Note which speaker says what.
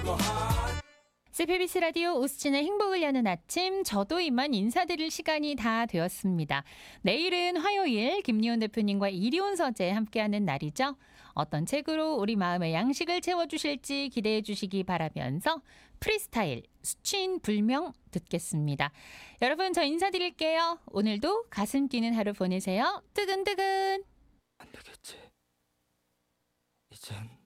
Speaker 1: CBS 라디오 오수진의 행복을 여는 아침, 저도 이만 인사드릴 시간이 다 되었습니다. 내일은 화요일 김리온 대표님과 이리온 서재 함께하는 날이죠. 어떤 책으로 우리 마음의 양식을 채워주실지 기대해 주시기 바라면서 프리스타일 수취인 불명 듣겠습니다. 여러분, 저 인사드릴게요. 오늘도 가슴 뛰는 하루 보내세요. 뜨근뜨근.
Speaker 2: 안 되겠지. 이젠